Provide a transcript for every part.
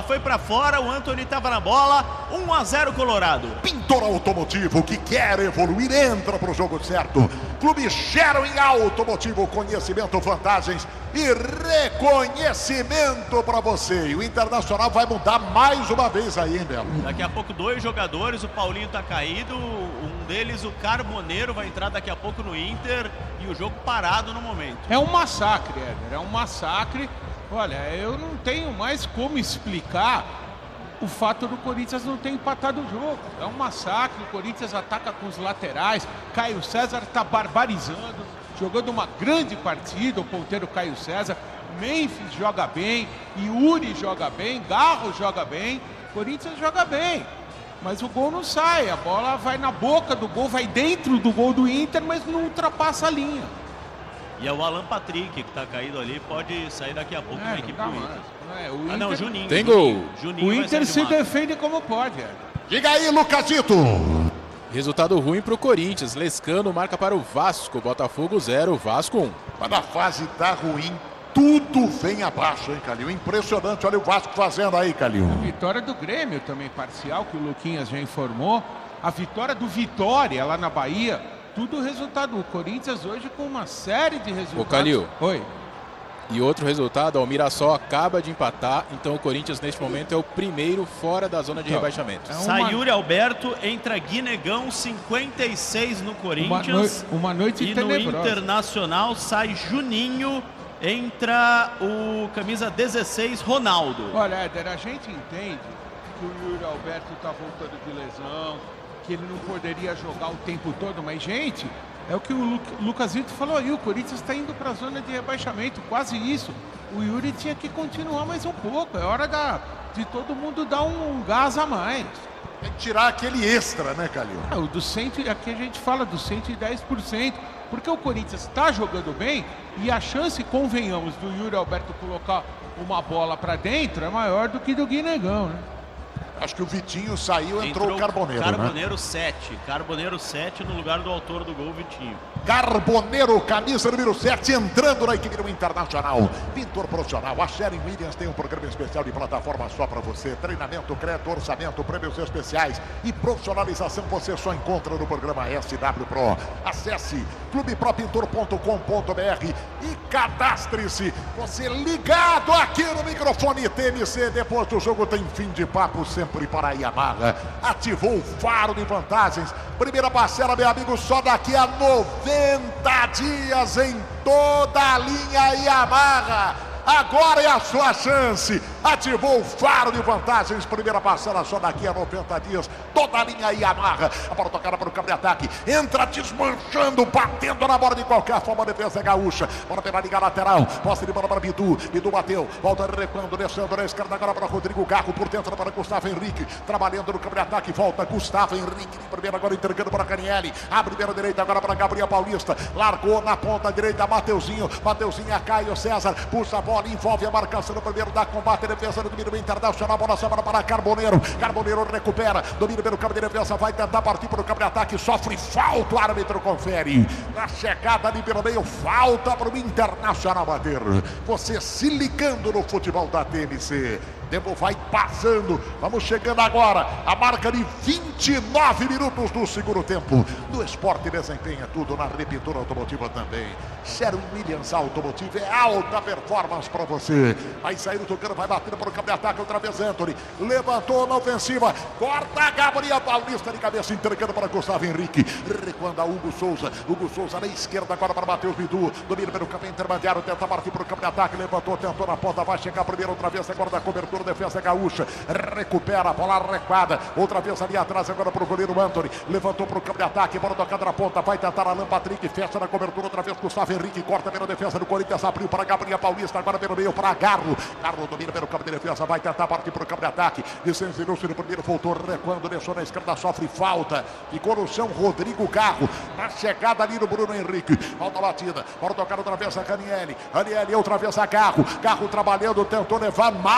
foi pra fora, o Antony tava na bola, 1-0 Colorado. Pintor Automotivo, que quer evoluir, entra pro jogo certo. Clube Sherwin Automotivo, conhecimento, vantagens e reconhecimento pra você. E o Internacional vai mudar mais uma vez aí, hein, Belo? Daqui a pouco 2 jogadores, o Paulinho tá caído, um deles, o Carboneiro, vai entrar daqui a pouco no Inter e o jogo parado no momento. É um massacre, Éder, é um massacre. Olha, eu não tenho mais como explicar o fato do Corinthians não ter empatado o jogo. É um massacre, o Corinthians ataca com os laterais, Caio César está barbarizando, jogando uma grande partida, o ponteiro Caio César, Memphis joga bem, Yuri joga bem, Garro joga bem, Corinthians joga bem. Mas o gol não sai, a bola vai na boca do gol, vai dentro do gol do Inter, mas não ultrapassa a linha. E é o Alan Patrick que tá caído ali, pode sair daqui a pouco na equipe do Inter. Não, Juninho. Tem gol. Juninho o Inter se defende como pode. Diga aí, Lucasito. Resultado ruim pro Corinthians. Lescano marca para o Vasco. Botafogo 0, Vasco 1. Mas a fase tá ruim, tudo vem abaixo, hein, Calil? Impressionante, olha o Vasco fazendo aí, Calil. A vitória do Grêmio também parcial, que o Luquinhas já informou. A vitória do Vitória lá na Bahia. Tudo resultado. O Corinthians hoje com uma série de resultados. Ô, Calil. Oi. E outro resultado, o Mirassol acaba de empatar, então o Corinthians neste momento é o primeiro fora da zona de rebaixamento. Sai Yuri Alberto, entra Guinegão, 56 no Corinthians. Uma noite e tenebrosa. no Internacional sai Juninho, entra o camisa 16, Ronaldo. Olha, Éder, a gente entende que o Yuri Alberto está voltando de lesão, que ele não poderia jogar o tempo todo, mas, gente, é o que o Lucas Vitor falou aí, o Corinthians está indo para a zona de rebaixamento, quase isso. O Yuri tinha que continuar mais um pouco, é hora de todo mundo dar um gás a mais. Tem que tirar aquele extra, né, Calil? O do 100, aqui a gente fala do 110%, porque o Corinthians está jogando bem e a chance, convenhamos, do Yuri Alberto colocar uma bola para dentro é maior do que do Guinegão, né? Acho que o Vitinho saiu, entrou o Carboneiro, Carboneiro, né? 7. Carboneiro 7 no lugar do autor do gol, Vitinho. Carboneiro, camisa número 7, entrando na equipe do Internacional. Pintor profissional, a Sherwin Williams tem um programa especial de plataforma só para você. Treinamento, crédito, orçamento, prêmios especiais e profissionalização você só encontra no programa SW Pro. Acesse clubepropintor.com.br e cadastre-se. Você ligado aqui no microfone TMC. Depois do jogo tem fim de papo sempre para a Yamaha. Ativou o faro de vantagens. Primeira parcela, meu amigo, só daqui a 90 dias em toda a linha Yamaha. Agora é a sua chance. Ativou o faro de vantagens. Primeira parcela só daqui a 90 dias. Toda a linha Yamaha. A bola tocada para o campo de ataque. Entra desmanchando, batendo na bola de qualquer forma. A defesa é gaúcha. Bola pela linha lateral. Posse de bola para Bidu. Bidu bateu. Volta recuando, descendo na esquerda agora para Rodrigo Garro. Por dentro para Gustavo Henrique. Trabalhando no campo de ataque. Volta Gustavo Henrique. De primeira agora entregando para Canielli. Abre primeira direita agora para Gabriel Paulista. Largou na ponta direita Mateuzinho. Mateuzinho a Caio César. Puxa a bola. Envolve a marcação no primeiro da combate, defesa do domínio internacional, bola sobra para Carboneiro, Carboneiro recupera, domina pelo campo de defesa, vai tentar partir para o campo de ataque, sofre falta, o árbitro confere, na chegada ali pelo meio, falta para o Internacional bater, você se ligando no futebol da TMC. Tempo vai passando, vamos chegando agora a marca de 29 minutos do segundo tempo. Do esporte desempenha tudo na Repintura Automotiva também. Sherwin Williams Automotiva é alta performance para você. Vai sair o tocando, vai batendo para o campo de ataque, outra vez Antony. Levantou na ofensiva, corta Gabriel Paulista de cabeça, entregando para Gustavo Henrique. Recuando a Hugo Souza. Hugo Souza na esquerda agora para Matheus Bidu. Domina pelo campo intermediário, tenta partir para o campo de ataque. Levantou, tentou na ponta, vai chegar primeiro outra vez agora da cobertura. Defesa gaúcha, recupera a bola recuada, outra vez ali atrás agora para o goleiro Antony, levantou para o campo de ataque, bola tocada na ponta, vai tentar Alan Patrick, fecha na cobertura, outra vez Gustavo Henrique, corta pela defesa do Corinthians, abriu para Gabriel Paulista, agora pelo meio para Garro domina pelo campo de defesa, vai tentar partir para o campo de ataque, licenciou-se no primeiro, voltou recuando, deixou na esquerda, sofre falta, ficou no chão Rodrigo Garro, na chegada ali do Bruno Henrique, volta a batida, bola tocada outra vez a Canielli, outra vez a Garro trabalhando, tentou levar mais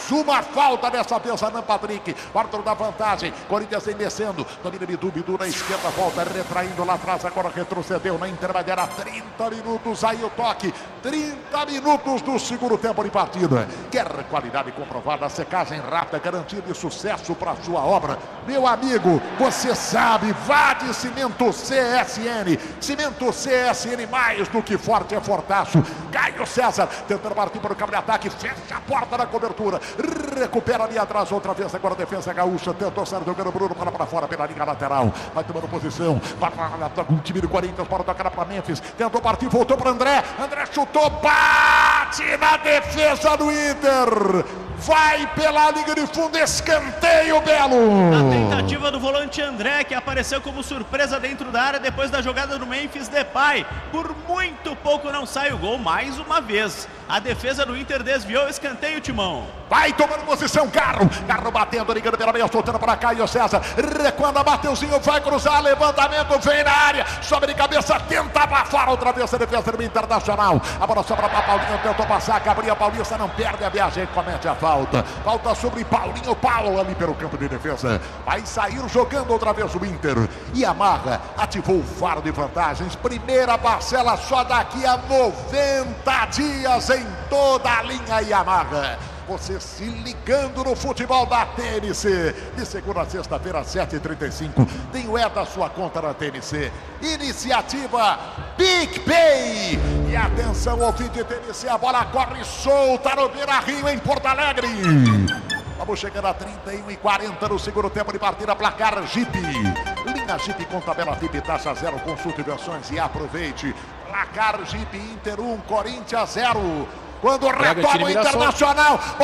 mais uma falta dessa vez, Anan Patrick. Arthur da vantagem. Corinthians vem descendo. Domina Bidu na esquerda, volta retraindo lá atrás. Agora retrocedeu na intermediária. 30 minutos aí o toque. 30 minutos do segundo tempo de partida. Quer qualidade comprovada, secagem rápida, garantia de sucesso para sua obra. Meu amigo, você sabe, vá de Cimento CSN. Cimento CSN, mais do que forte, é fortaço. Caio César tentando partir para o campo de ataque, fecha a porta da cobertura, recupera ali atrás outra vez. Agora a defesa gaúcha tentou sair jogando Bruno para fora pela linha lateral, vai tomando posição, vai com o time do Corinthians para tocar para Memphis, tentou partir, voltou para André chutou, bate na defesa do Inter, vai pela linha de fundo, escanteio, Belo. Na tentativa do volante André, que apareceu como surpresa dentro da área depois da jogada do Memphis Depay. Por muito pouco não sai o gol mais uma vez. A defesa do Inter desviou o escanteio, Timão. Vai tomando posição, Carro batendo, ligando pela meia, soltando para Caio César. Recuando, Mateuzinho vai cruzar, levantamento, vem na área, sobe de cabeça, tenta abafar outra vez a defesa do Internacional. A bola sobra para Paulinho, tentou passar, Gabriel Paulista não perde a viagem, comete a falta. Falta sobre Paulinho, Paulo ali pelo campo de defesa. Vai sair jogando outra vez o Inter. E Yamaha ativou o faro de vantagens. Primeira parcela só daqui a 90 dias em toda a linha Yamaha. Você se ligando no futebol da TNC. De segunda a sexta-feira, 7h35. Tem o da sua conta na TNC. Iniciativa PicPay. E atenção, ouvinte TNC, a bola corre solta no Beira-Rio, em Porto Alegre. Vamos chegando a 31h40 no segundo tempo de partida. Placar Jeep. Linha Jeep com tabela VIP, taxa zero. Consulte versões e aproveite. Placar Jeep, Inter 1, Corinthians 0. Quando retoma o Internacional.